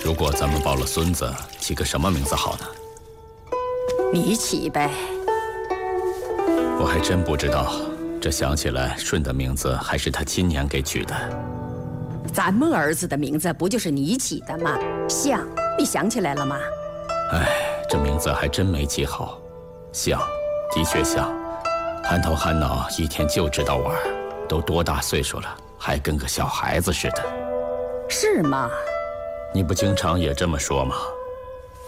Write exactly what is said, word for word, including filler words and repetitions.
如果咱们抱了孙子，起个什么名字好呢？ 你起呗。 我还真不知道，这想起来，舜的名字还是他亲娘给取的。 咱们儿子的名字不就是你起的吗？象，你想起来了吗？ 哎，这名字还真没起好。象，的确像，憨头憨脑，一天就知道玩，都多大岁数了，还跟个小孩子似的。 是吗？ 你不经常也这么说吗？